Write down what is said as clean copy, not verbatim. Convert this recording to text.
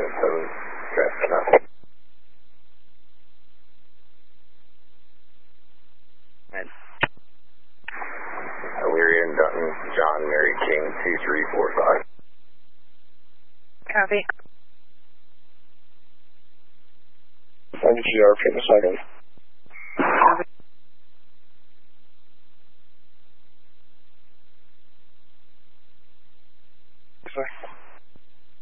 7, traffic now. Illyria and Dutton, John, Mary King, 2345. Copy. NGR for the second.